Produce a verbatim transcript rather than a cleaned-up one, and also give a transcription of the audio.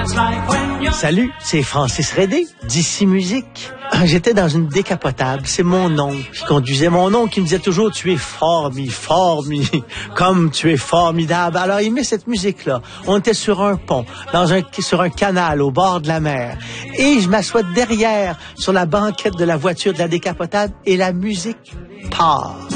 Salut, c'est Francis Redé, d'ici Musique. J'étais dans une décapotable, c'est mon oncle qui conduisait. Mon oncle qui me disait toujours « Tu es formi, formi, comme tu es formidable ». Alors il met cette musique-là. On était sur un pont, dans un, sur un canal au bord de la mer. Et je m'assois derrière, sur la banquette de la voiture de la décapotable, et la musique part.